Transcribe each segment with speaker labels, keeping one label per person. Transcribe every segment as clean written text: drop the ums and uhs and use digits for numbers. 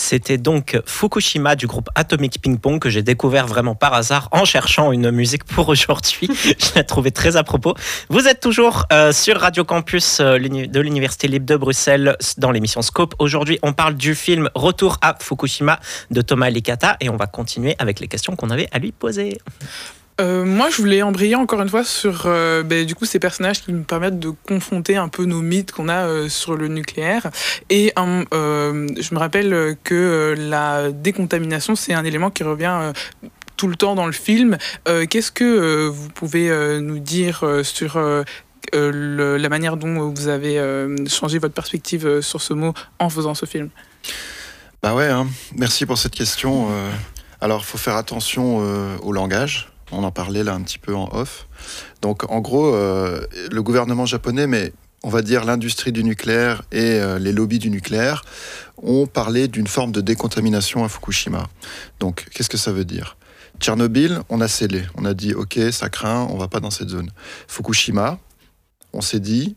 Speaker 1: C'était donc Fukushima du groupe Atomic Ping Pong que j'ai découvert vraiment par hasard en cherchant une musique pour aujourd'hui. Je l'ai trouvé très à propos. Vous êtes toujours sur Radio Campus de l'Université libre de Bruxelles dans l'émission Scope. Aujourd'hui, on parle du film Retour à Fukushima de Thomas Licata et on va continuer avec les questions qu'on avait à lui poser.
Speaker 2: Moi, je voulais embrayer encore une fois sur du coup, ces personnages qui nous permettent de confronter un peu nos mythes qu'on a sur le nucléaire. Et je me rappelle que la décontamination, c'est un élément qui revient tout le temps dans le film. Qu'est-ce que vous pouvez nous dire sur la manière dont vous avez changé votre perspective sur ce mot en faisant ce film?
Speaker 3: Bah ouais, merci pour cette question. Alors, il faut faire attention au langage. On en parlait là un petit peu en off. Donc en gros, le gouvernement japonais, mais on va dire l'industrie du nucléaire et les lobbies du nucléaire, ont parlé d'une forme de décontamination à Fukushima. Donc qu'est-ce que ça veut dire ? Tchernobyl, on a scellé. On a dit, ok, ça craint, on va pas dans cette zone. Fukushima, on s'est dit,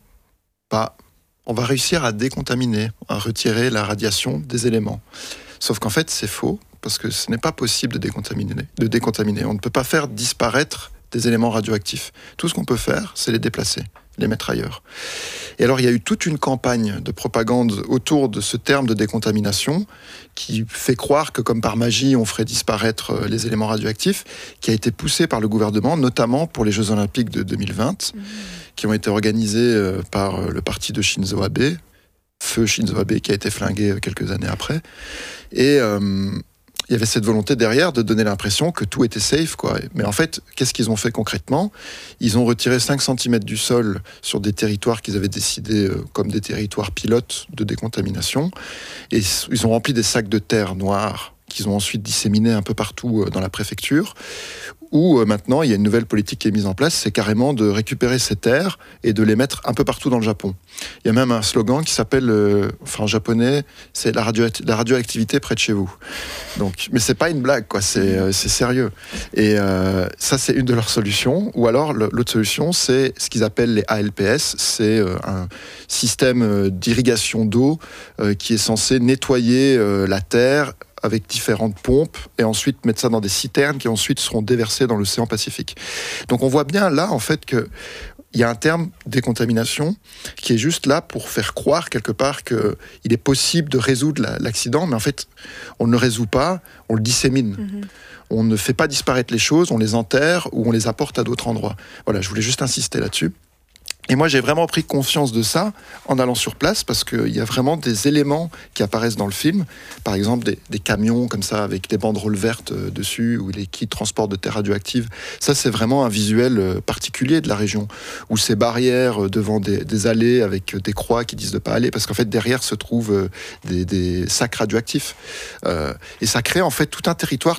Speaker 3: on va réussir à décontaminer, à retirer la radiation des éléments. Sauf qu'en fait, c'est faux. Parce que ce n'est pas possible de décontaminer. On ne peut pas faire disparaître des éléments radioactifs. Tout ce qu'on peut faire, c'est les déplacer, les mettre ailleurs. Et alors, il y a eu toute une campagne de propagande autour de ce terme de décontamination qui fait croire que, comme par magie, on ferait disparaître les éléments radioactifs, qui a été poussée par le gouvernement, notamment pour les Jeux Olympiques de 2020, qui ont été organisés par le parti de Shinzo Abe, feu Shinzo Abe, qui a été flingué quelques années après. Et il y avait cette volonté derrière de donner l'impression que tout était safe, quoi. Mais en fait, qu'est-ce qu'ils ont fait concrètement ? Ils ont retiré 5 cm du sol sur des territoires qu'ils avaient décidés comme des territoires pilotes de décontamination. Et ils ont rempli des sacs de terre noire qu'ils ont ensuite disséminés un peu partout dans la préfecture, où maintenant il y a une nouvelle politique qui est mise en place, c'est carrément de récupérer ces terres et de les mettre un peu partout dans le Japon. Il y a même un slogan qui s'appelle, en japonais, c'est la radioactivité près de chez vous. Donc, mais c'est pas une blague, quoi, c'est sérieux. Et ça, c'est une de leurs solutions. Ou alors, l'autre solution, c'est ce qu'ils appellent les ALPS, c'est un système d'irrigation d'eau qui est censé nettoyer la terre avec différentes pompes, et ensuite mettre ça dans des citernes qui ensuite seront déversées dans l'océan Pacifique. Donc on voit bien là, en fait, qu'il y a un terme décontamination qui est juste là pour faire croire quelque part qu'il est possible de résoudre l'accident, mais en fait, on ne le résout pas, on le dissémine. On ne fait pas disparaître les choses, on les enterre ou on les apporte à d'autres endroits. Voilà, je voulais juste insister là-dessus. Et moi, j'ai vraiment pris conscience de ça en allant sur place, parce qu'il y a vraiment des éléments qui apparaissent dans le film. Par exemple, des camions comme ça, avec des banderoles vertes dessus, ou les kits de transport de terres radioactives. Ça, c'est vraiment un visuel particulier de la région, où ces barrières devant des allées avec des croix qui disent de pas aller, parce qu'en fait, derrière se trouvent des sacs radioactifs. Et ça crée en fait tout un territoire,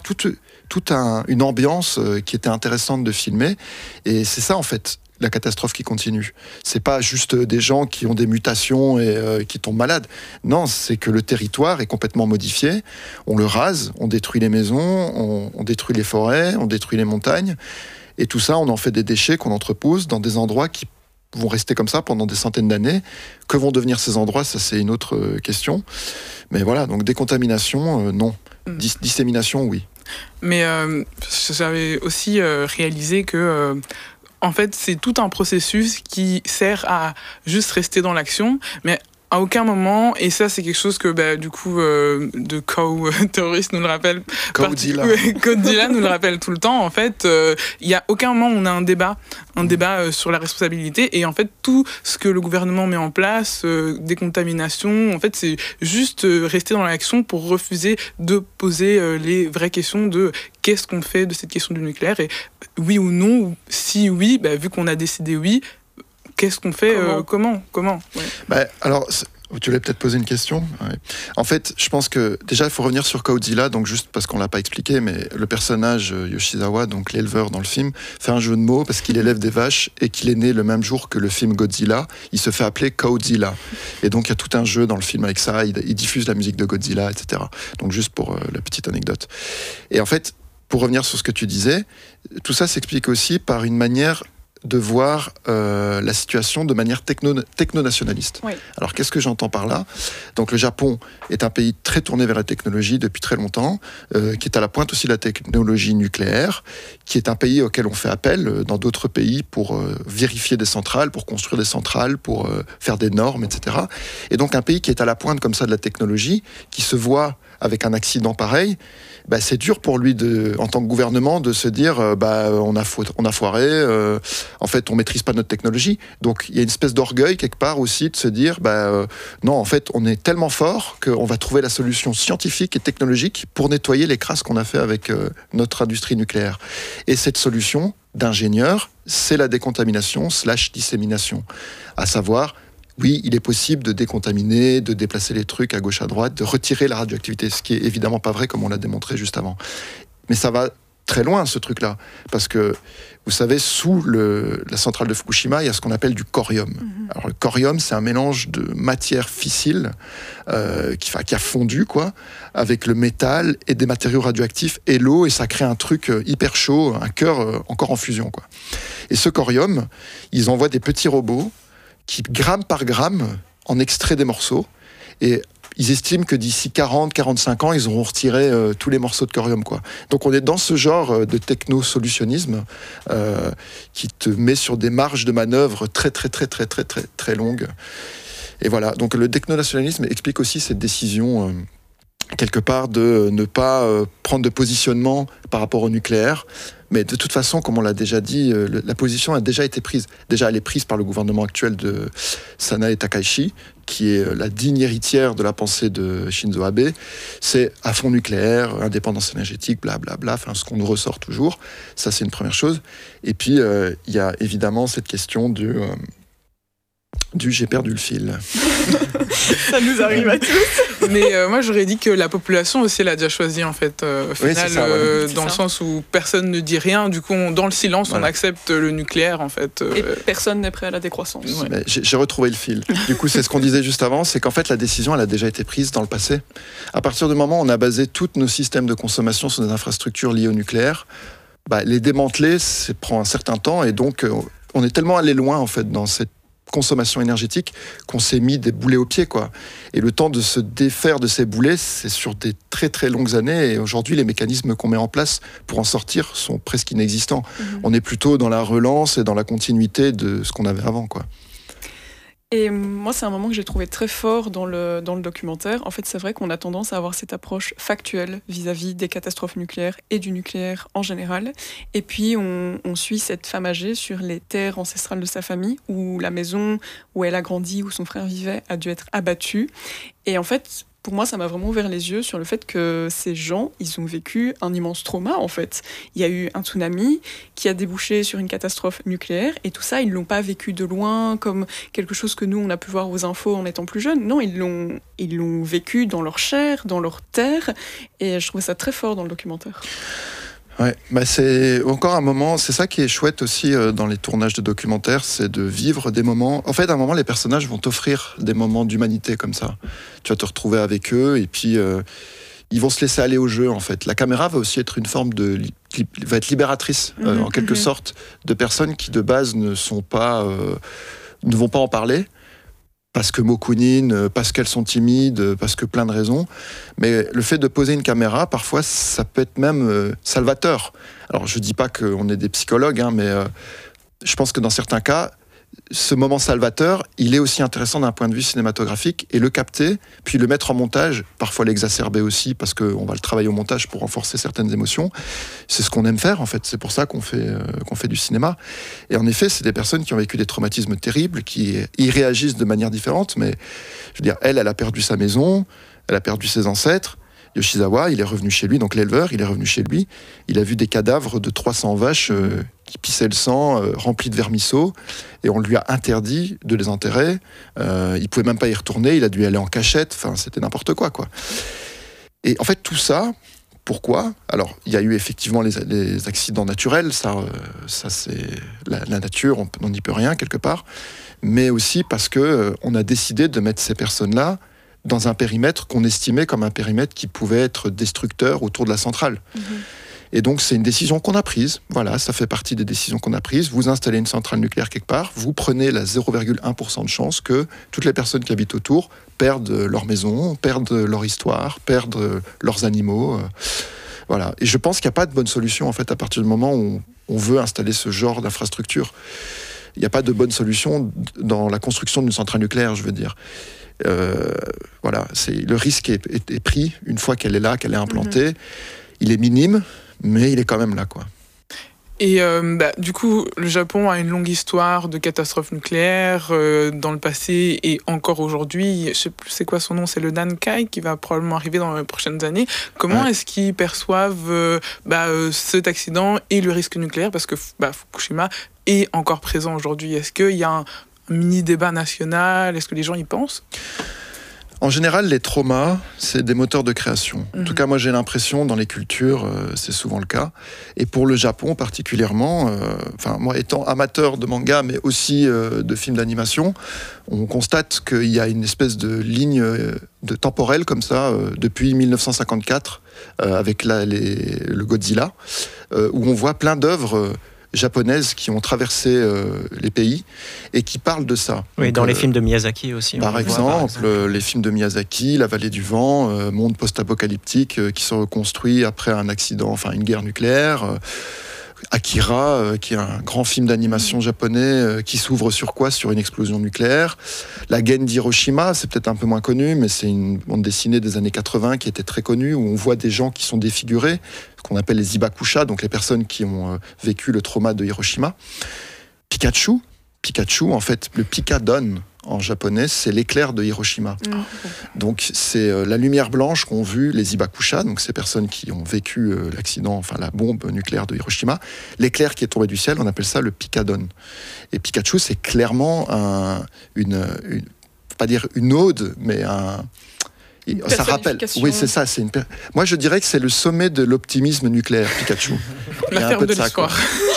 Speaker 3: une ambiance qui était intéressante de filmer. Et c'est ça, en fait, la catastrophe qui continue. C'est pas juste des gens qui ont des mutations et qui tombent malades. Non, c'est que le territoire est complètement modifié. On le rase, on détruit les maisons, on détruit les forêts, on détruit les montagnes. Et tout ça, on en fait des déchets qu'on entrepose dans des endroits qui vont rester comme ça pendant des centaines d'années. Que vont devenir ces endroits ? Ça, c'est une autre question. Mais voilà, donc décontamination, non. Dissémination, oui. Mais
Speaker 2: j'avais aussi réalisé que en fait, c'est tout un processus qui sert à juste rester dans l'action, mais à aucun moment, et ça c'est quelque chose que du coup de terroriste nous le rappelle,
Speaker 3: Godzilla
Speaker 2: nous le rappelle tout le temps. En fait, il y a aucun moment où on a un débat sur la responsabilité, et en fait tout ce que le gouvernement met en place, décontamination, en fait c'est juste rester dans l'action pour refuser de poser les vraies questions de qu'est-ce qu'on fait de cette question du nucléaire, et oui ou non, ou si oui, vu qu'on a décidé oui, qu'est-ce qu'on fait ? Comment ouais.
Speaker 3: Alors, tu voulais peut-être poser une question. Ouais. En fait, je pense que déjà, il faut revenir sur Godzilla, donc juste parce qu'on ne l'a pas expliqué, mais le personnage Yoshizawa, donc l'éleveur dans le film, fait un jeu de mots parce qu'il élève des vaches et qu'il est né le même jour que le film Godzilla. Il se fait appeler Godzilla. Et donc, il y a tout un jeu dans le film avec ça. Il diffuse la musique de Godzilla, etc. Donc, juste pour la petite anecdote. Et en fait, pour revenir sur ce que tu disais, tout ça s'explique aussi par une manière de voir la situation de manière techno-nationaliste.
Speaker 4: Oui.
Speaker 3: Alors, qu'est-ce que j'entends par là ? Donc, le Japon est un pays très tourné vers la technologie depuis très longtemps, qui est à la pointe aussi de la technologie nucléaire, qui est un pays auquel on fait appel dans d'autres pays pour vérifier des centrales, pour construire des centrales, pour faire des normes, etc. Et donc, un pays qui est à la pointe comme ça de la technologie, qui se voit avec un accident pareil, c'est dur pour lui, en tant que gouvernement, de se dire on a foiré, en fait, on maîtrise pas notre technologie. Donc, il y a une espèce d'orgueil, quelque part, aussi, de se dire non, en fait, on est tellement fort qu'on va trouver la solution scientifique et technologique pour nettoyer les crasses qu'on a fait avec notre industrie nucléaire. Et cette solution d'ingénieur, c'est la décontamination / dissémination. À savoir, oui, il est possible de décontaminer, de déplacer les trucs à gauche, à droite, de retirer la radioactivité, ce qui est évidemment pas vrai comme on l'a démontré juste avant. Mais ça va très loin, ce truc-là, parce que, vous savez, sous la centrale de Fukushima, il y a ce qu'on appelle du corium. Alors, le corium, c'est un mélange de matière fissile qui a fondu, avec le métal et des matériaux radioactifs et l'eau, et ça crée un truc hyper chaud, un cœur encore en fusion, Et ce corium, ils envoient des petits robots qui, gramme par gramme, en extrait des morceaux. Et ils estiment que d'ici 40-45 ans, ils auront retiré tous les morceaux de corium, Donc on est dans ce genre de techno-solutionnisme qui te met sur des marges de manœuvre très, très, très, très, très, très, très longues. Et voilà. Donc le techno-nationalisme explique aussi cette décision, quelque part, de ne pas prendre de positionnement par rapport au nucléaire. Mais de toute façon, comme on l'a déjà dit, la position a déjà été prise. Déjà, elle est prise par le gouvernement actuel de Sanae Takaichi, qui est la digne héritière de la pensée de Shinzo Abe. C'est à fond nucléaire, indépendance énergétique, blablabla, ce qu'on nous ressort toujours. Ça, c'est une première chose. Et puis, il y a évidemment cette question du j'ai perdu le fil.
Speaker 4: Ça nous arrive à tous.
Speaker 2: Mais moi, j'aurais dit que la population aussi, elle a déjà choisi, en fait, au final,
Speaker 3: c'est ça,
Speaker 2: dans le sens où personne ne dit rien. Du coup, dans le silence, on accepte le nucléaire, en fait.
Speaker 4: Et personne n'est prêt à la décroissance.
Speaker 2: Ouais.
Speaker 3: Mais j'ai retrouvé le fil. Du coup, c'est ce qu'on disait juste avant, c'est qu'en fait, la décision, elle a déjà été prise dans le passé. À partir du moment où on a basé tous nos systèmes de consommation sur des infrastructures liées au nucléaire, les démanteler, ça prend un certain temps. Et donc, on est tellement allé loin, en fait, dans cette consommation énergétique qu'on s'est mis des boulets aux pieds, Et le temps de se défaire de ces boulets, c'est sur des très très longues années, et aujourd'hui les mécanismes qu'on met en place pour en sortir sont presque inexistants. On est plutôt dans la relance et dans la continuité de ce qu'on avait avant,
Speaker 4: Et moi, c'est un moment que j'ai trouvé très fort dans le documentaire. En fait, c'est vrai qu'on a tendance à avoir cette approche factuelle vis-à-vis des catastrophes nucléaires et du nucléaire en général. Et puis, on suit cette femme âgée sur les terres ancestrales de sa famille, où la maison où elle a grandi, où son frère vivait, a dû être abattue. Et en fait, pour moi, ça m'a vraiment ouvert les yeux sur le fait que ces gens, ils ont vécu un immense trauma, en fait. Il y a eu un tsunami qui a débouché sur une catastrophe nucléaire, et tout ça, ils ne l'ont pas vécu de loin, comme quelque chose que nous, on a pu voir aux infos en étant plus jeunes. Non, ils l'ont vécu dans leur chair, dans leur terre, et je trouvais ça très fort dans le documentaire.
Speaker 3: Ouais, c'est encore un moment, c'est ça qui est chouette aussi dans les tournages de documentaires, c'est de vivre des moments. En fait, à un moment, les personnages vont t'offrir des moments d'humanité comme ça. Tu vas te retrouver avec eux et puis ils vont se laisser aller au jeu, en fait. La caméra va aussi être une forme va être libératrice, en quelque sorte, de personnes qui de base ne vont pas en parler. Parce que mokunine, parce qu'elles sont timides, parce que plein de raisons. Mais le fait de poser une caméra, parfois, ça peut être même salvateur. Alors, je ne dis pas qu'on est des psychologues, mais je pense que dans certains cas, ce moment salvateur, il est aussi intéressant d'un point de vue cinématographique, et le capter, puis le mettre en montage, parfois l'exacerber aussi, parce qu'on va le travailler au montage pour renforcer certaines émotions. C'est ce qu'on aime faire, en fait. C'est pour ça qu'on fait du cinéma. Et en effet, c'est des personnes qui ont vécu des traumatismes terribles, qui y réagissent de manière différente, mais je veux dire, elle a perdu sa maison, elle a perdu ses ancêtres. Yoshizawa, il est revenu chez lui, donc l'éleveur, il est revenu chez lui. Il a vu des cadavres de 300 vaches qui pissaient le sang, remplis de vermisseaux, et on lui a interdit de les enterrer. Il pouvait même pas y retourner, il a dû y aller en cachette, c'était n'importe quoi. Et en fait, tout ça, pourquoi ? Alors, il y a eu effectivement les accidents naturels, ça c'est la nature, on n'y peut rien quelque part, mais aussi parce que on a décidé de mettre ces personnes-là dans un périmètre qu'on estimait comme un périmètre qui pouvait être destructeur autour de la centrale. Et donc, c'est une décision qu'on a prise. Voilà, ça fait partie des décisions qu'on a prises. Vous installez une centrale nucléaire quelque part, vous prenez la 0,1% de chance que toutes les personnes qui habitent autour perdent leur maison, perdent leur histoire, perdent leurs animaux. Voilà. Et je pense qu'il n'y a pas de bonne solution, en fait, à partir du moment où on veut installer ce genre d'infrastructure. Il n'y a pas de bonne solution dans la construction d'une centrale nucléaire, je veux dire. Voilà, le risque est pris une fois qu'elle est là, qu'elle est implantée. Il est minime, mais il est quand même là, quoi.
Speaker 2: Et du coup, le Japon a une longue histoire de catastrophes nucléaires dans le passé et encore aujourd'hui. Je sais plus c'est quoi son nom, c'est le Nankai qui va probablement arriver dans les prochaines années. Comment est-ce qu'ils perçoivent cet accident et le risque nucléaire? Parce que Fukushima est encore présent aujourd'hui. Est-ce qu'il y a un mini débat national? Est-ce que les gens y pensent?
Speaker 3: En général, les traumas, c'est des moteurs de création. En tout cas, moi, j'ai l'impression, dans les cultures, c'est souvent le cas. Et pour le Japon particulièrement, moi, étant amateur de manga, mais aussi de films d'animation, on constate qu'il y a une espèce de ligne temporelle comme ça, depuis 1954, avec le Godzilla, où on voit plein d'œuvres japonaises qui ont traversé les pays et qui parlent de ça.
Speaker 1: Oui, donc, dans les films de Miyazaki aussi.
Speaker 3: Par exemple, les films de Miyazaki, La Vallée du Vent, monde post-apocalyptique qui se reconstruit après un accident, une guerre nucléaire. Akira, qui est un grand film d'animation japonais qui s'ouvre sur quoi? Sur une explosion nucléaire. La Gen d'Hiroshima, c'est peut-être un peu moins connu, mais c'est une bande dessinée des années 80 qui était très connue, où on voit des gens qui sont défigurés, ce qu'on appelle les Ibakusha, donc les personnes qui ont vécu le trauma de Hiroshima. Pikachu, en fait, le Pikadon en japonais, c'est l'éclair de Hiroshima. Donc c'est la lumière blanche qu'ont vu les Ibakusha, donc ces personnes qui ont vécu l'accident, la bombe nucléaire de Hiroshima. L'éclair qui est tombé du ciel, on appelle ça le Pikadon. Et Pikachu, c'est clairement pas dire une ode, mais ça rappelle. Oui, c'est ça. Moi, je dirais que c'est le sommet de l'optimisme nucléaire, Pikachu.
Speaker 2: La ferme de l'histoire.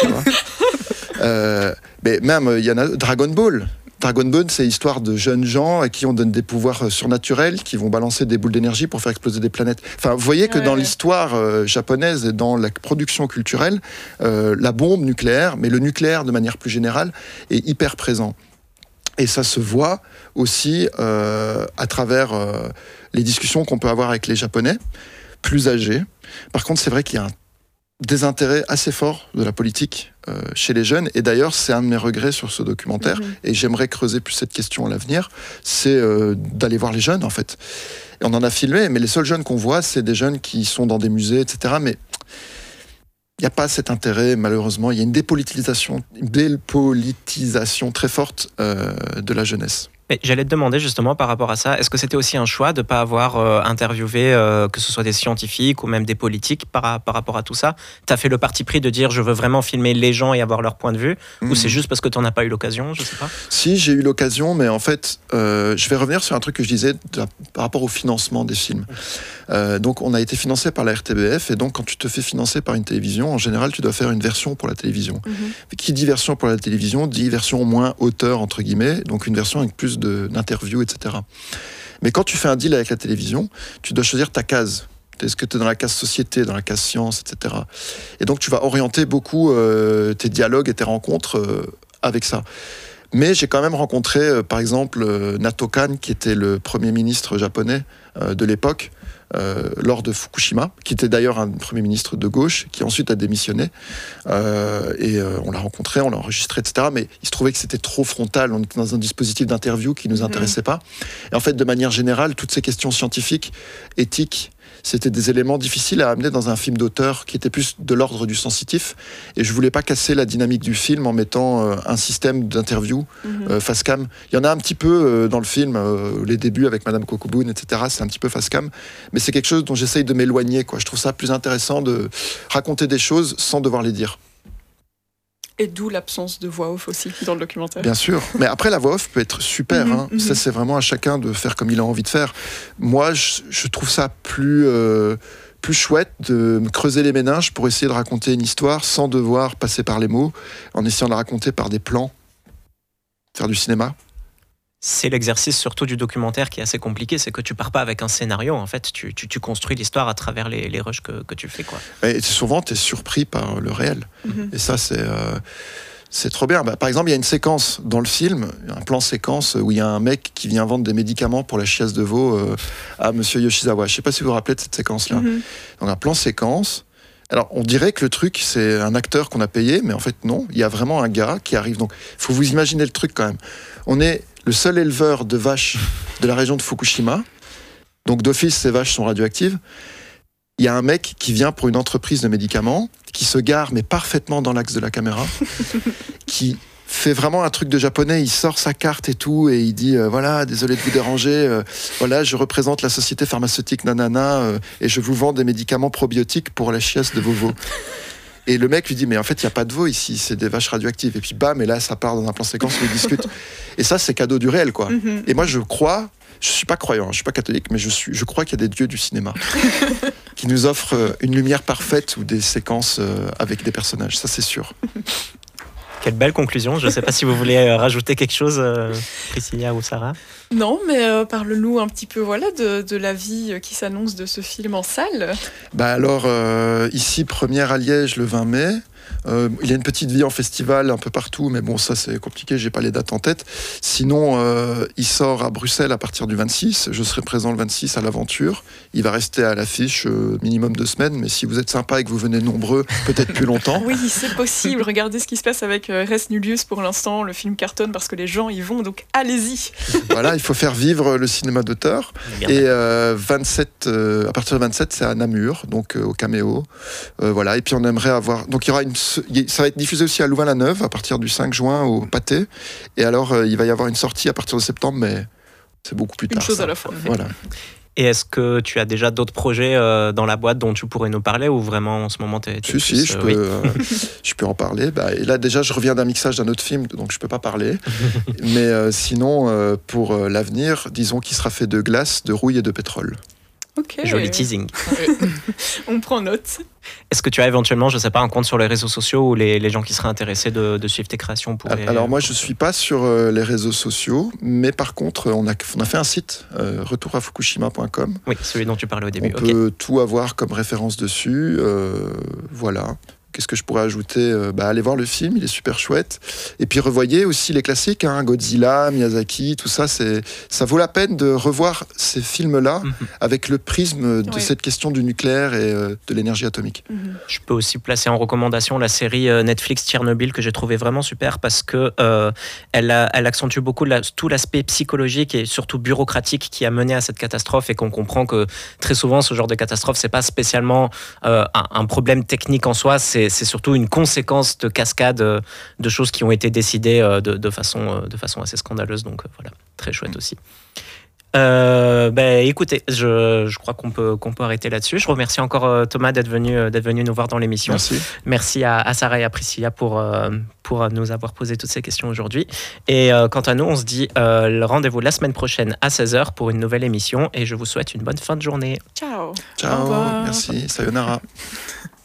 Speaker 3: Mais même, il y en a Dragon Ball. Dragon Ball, c'est l'histoire de jeunes gens à qui on donne des pouvoirs surnaturels, qui vont balancer des boules d'énergie pour faire exploser des planètes. Vous voyez que dans l'histoire japonaise et dans la production culturelle, la bombe nucléaire, mais le nucléaire de manière plus générale, est hyper présent. Et ça se voit aussi à travers les discussions qu'on peut avoir avec les Japonais, plus âgés. Par contre, c'est vrai qu'il y a un désintérêt assez fort de la politique chez les jeunes. Et d'ailleurs, c'est un de mes regrets sur ce documentaire. Et j'aimerais creuser plus cette question à l'avenir. C'est d'aller voir les jeunes, en fait. Et on en a filmé, mais les seuls jeunes qu'on voit, c'est des jeunes qui sont dans des musées, etc. Mais il n'y a pas cet intérêt, malheureusement. Il y a une dépolitisation très forte de la jeunesse.
Speaker 1: Et j'allais te demander justement par rapport à ça, est-ce que c'était aussi un choix de ne pas avoir interviewé que ce soit des scientifiques ou même des politiques par rapport à tout ça? Tu as fait le parti pris de dire je veux vraiment filmer les gens et avoir leur point de vue, ou c'est juste parce que tu n'en as pas eu l'occasion, je sais pas?
Speaker 3: Si, j'ai eu l'occasion, mais en fait, je vais revenir sur un truc que je disais par rapport au financement des films. Donc on a été financé par la RTBF, et donc quand tu te fais financer par une télévision, en général tu dois faire une version pour la télévision. Qui dit version pour la télévision, dit version moins auteur, entre guillemets, donc une version avec plus d'interviews, etc. Mais quand tu fais un deal avec la télévision, tu dois choisir ta case. Est-ce que tu es dans la case société, dans la case science, etc. Et donc tu vas orienter beaucoup tes dialogues et tes rencontres avec ça. Mais j'ai quand même rencontré, par exemple, Nato Kan, qui était le Premier ministre japonais de l'époque, lors de Fukushima, qui était d'ailleurs un Premier ministre de gauche, qui ensuite a démissionné. On l'a rencontré, on l'a enregistré, etc. Mais il se trouvait que c'était trop frontal. On était dans un dispositif d'interview qui ne nous intéressait pas. Et en fait, de manière générale, toutes ces questions scientifiques, éthiques, c'était des éléments difficiles à amener dans un film d'auteur qui était plus de l'ordre du sensitif. Et je voulais pas casser la dynamique du film en mettant un système d'interview face cam. Il y en a un petit peu dans le film, les débuts avec Madame Kokubun, etc. C'est un petit peu face cam. Mais c'est quelque chose dont j'essaye de m'éloigner, quoi. Je trouve ça plus intéressant de raconter des choses sans devoir les dire.
Speaker 4: Et d'où l'absence de voix off aussi dans le documentaire.
Speaker 3: Bien sûr, mais après la voix off peut être super. Ça, c'est vraiment à chacun de faire comme il a envie de faire. Moi, je trouve ça plus chouette de me creuser les méninges pour essayer de raconter une histoire sans devoir passer par les mots, en essayant de la raconter par des plans, faire du cinéma.
Speaker 1: C'est l'exercice surtout du documentaire qui est assez compliqué, c'est que tu pars pas avec un scénario, en fait, tu construis l'histoire à travers les rushs que tu fais, quoi.
Speaker 3: Et souvent, tu es surpris par le réel. Et ça, c'est trop bien. Par exemple, il y a une séquence dans le film, un plan séquence où il y a un mec qui vient vendre des médicaments pour la chiasse de veau à Monsieur Yoshizawa. Je ne sais pas si vous vous rappelez de cette séquence-là. Donc un plan séquence. Alors, on dirait que le truc, c'est un acteur qu'on a payé, mais en fait, non. Il y a vraiment un gars qui arrive. Donc, il faut vous imaginer le truc quand même. On est le seul éleveur de vaches de la région de Fukushima. Donc, d'office, ces vaches sont radioactives. Il y a un mec qui vient pour une entreprise de médicaments, qui se gare, mais parfaitement dans l'axe de la caméra, qui fait vraiment un truc de japonais. Il sort sa carte et tout, et il dit voilà, désolé de vous déranger, voilà, je représente la société pharmaceutique nanana, et je vous vends des médicaments probiotiques pour la chiasse de vos veaux. Et le mec lui dit mais en fait il n'y a pas de veaux ici, c'est des vaches radioactives. Et puis bam, et là ça part dans un plan séquence où ils discutent. Et ça c'est cadeau du réel, quoi. Et moi je suis pas croyant, je suis pas catholique, mais je crois qu'il y a des dieux du cinéma qui nous offrent une lumière parfaite ou des séquences avec des personnages, ça c'est sûr.
Speaker 1: Quelle belle conclusion. Je ne sais pas si vous voulez rajouter quelque chose, Priscilla ou Sarah.
Speaker 4: Non, mais parle-nous un petit peu de la vie qui s'annonce de ce film en salle.
Speaker 3: Alors, ici, première à Liège le 20 mai. Il y a une petite vie en festival un peu partout, mais bon, ça c'est compliqué, j'ai pas les dates en tête. Sinon, il sort à Bruxelles à partir du 26. Je serai présent le 26 à l'Aventure. Il va rester à l'affiche minimum 2 semaines, mais si vous êtes sympa et que vous venez nombreux, peut-être plus longtemps.
Speaker 4: Oui, c'est possible. Regardez ce qui se passe avec Res Nullius pour l'instant. Le film cartonne parce que les gens y vont, donc allez-y.
Speaker 3: Voilà, il faut faire vivre le cinéma d'auteur. Et à partir du 27, c'est à Namur, donc au Caméo. Voilà, et puis on aimerait avoir... Donc il y aura ça va être diffusé aussi à Louvain-la-Neuve à partir du 5 juin au Pâté. Et alors, il va y avoir une sortie à partir de septembre, mais c'est beaucoup plus tard.
Speaker 4: Une chose à la fois.
Speaker 3: Voilà.
Speaker 1: Et est-ce que tu as déjà d'autres projets dans la boîte dont tu pourrais nous parler, ou vraiment en ce moment
Speaker 3: Si, je peux en parler. Et là déjà je reviens d'un mixage d'un autre film, donc je peux pas parler. Mais sinon, pour l'avenir, disons qu'il sera fait de glace, de rouille et de pétrole.
Speaker 4: Okay.
Speaker 1: Joli teasing.
Speaker 4: On prend note.
Speaker 1: Est-ce que tu as éventuellement, je sais pas, un compte sur les réseaux sociaux où les gens qui seraient intéressés de suivre tes créations pourraient...
Speaker 3: Alors moi je suis pas sur les réseaux sociaux, mais par contre on a fait un site, retourafukushima.com.
Speaker 1: Oui, celui dont tu parlais au début.
Speaker 3: On peut tout avoir comme référence dessus, voilà. Qu'est-ce que je pourrais ajouter ? Allez voir le film, il est super chouette. Et puis revoyez aussi les classiques, Godzilla, Miyazaki, tout ça. Ça vaut la peine de revoir ces films-là avec le prisme de cette question du nucléaire et de l'énergie atomique.
Speaker 1: Je peux aussi placer en recommandation la série Netflix Tchernobyl que j'ai trouvé vraiment super parce que elle accentue beaucoup tout l'aspect psychologique et surtout bureaucratique qui a mené à cette catastrophe, et qu'on comprend que très souvent ce genre de catastrophe c'est pas spécialement un problème technique en soi, c'est surtout une conséquence de cascade de choses qui ont été décidées de façon assez scandaleuse. Donc voilà, très chouette aussi. Écoutez, je crois qu'on peut arrêter là-dessus. Je remercie encore Thomas d'être venu nous voir dans l'émission. Merci à Sarah et à Priscilla pour nous avoir posé toutes ces questions aujourd'hui. Et quant à nous, on se dit rendez-vous la semaine prochaine à 16h pour une nouvelle émission, et je vous souhaite une bonne fin de journée.
Speaker 4: Ciao.
Speaker 3: Ciao, merci, sayonara.